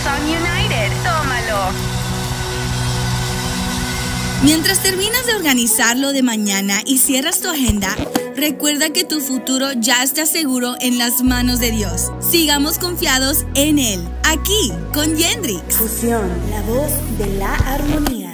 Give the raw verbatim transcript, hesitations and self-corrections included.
Hillsong United. Tómalo. Mientras terminas de organizar lo de mañana y cierras tu agenda, recuerda que tu futuro ya está seguro en las manos de Dios. Sigamos confiados en Él, aquí con Yendrix. Fusión, la voz de la armonía.